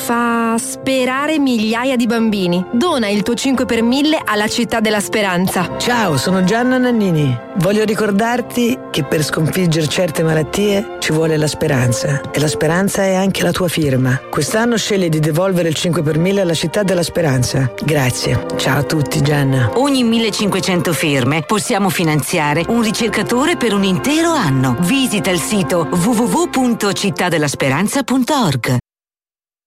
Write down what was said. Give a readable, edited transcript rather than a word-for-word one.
fa sperare migliaia di bambini. Dona il tuo 5 per 1000 alla Città della Speranza. Ciao, sono Gianna Nannini. Voglio ricordarti che per sconfiggere certe malattie ci vuole la speranza. E la speranza è anche la tua firma. Quest'anno scegli di devolvere il 5 per 1000 alla Città della Speranza. Grazie. Ciao a tutti, Gianna. Ogni 1500 firme possiamo finanziare un ricercatore per un intero anno. Visita il sito www.cittadellasperanza.org.